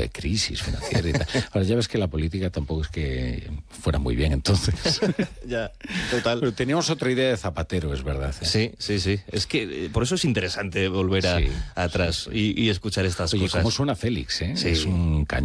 de crisis financiera y tal. Ahora ya ves que la política tampoco es que fuera muy bien entonces. Ya, total. Pero teníamos otra idea de Zapatero, es verdad. Sí. Es que por eso es interesante volver atrás y escuchar estas Oye, cosas. cómo suena Félix, ¿eh? Sí. Es un cañón.